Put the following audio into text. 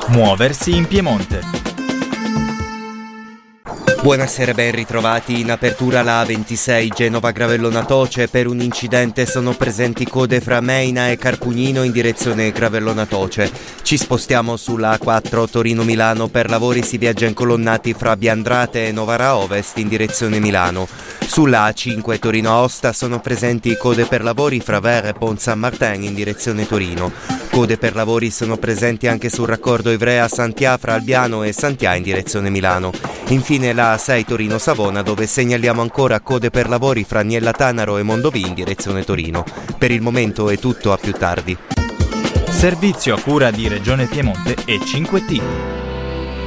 Muoversi in Piemonte. Buonasera, ben ritrovati. In apertura la A26 Genova-Gravellona Toce. Per un incidente sono presenti code fra Meina e Carpugnino in direzione Gravellona Toce. Ci spostiamo sulla A4 Torino-Milano. Per lavori si viaggia incolonnati fra Biandrate e Novara Ovest in direzione Milano. Sulla A5 Torino-Aosta sono presenti code per lavori fra Ver e Pont San Martin in direzione Torino. Code per lavori sono presenti anche sul raccordo Ivrea-Santià fra Albiano e Santià in direzione Milano. Infine la A6 Torino-Savona, dove segnaliamo ancora code per lavori fra Niella Tanaro e Mondovì in direzione Torino. Per il momento è tutto, a più tardi. Servizio a cura di Regione Piemonte e 5T.